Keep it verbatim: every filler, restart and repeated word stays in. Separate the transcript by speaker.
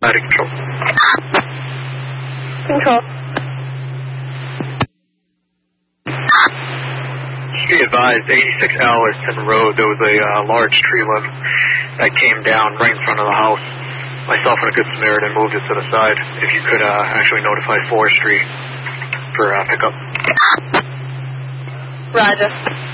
Speaker 1: United Control.
Speaker 2: Control.
Speaker 1: Be advised, eighty-six L is Timber Road. There was a uh, large tree limb that came down right in front of the house. Myself and a Good Samaritan moved it to the side. If you could uh, actually notify Forestry for uh, pickup.
Speaker 2: Roger.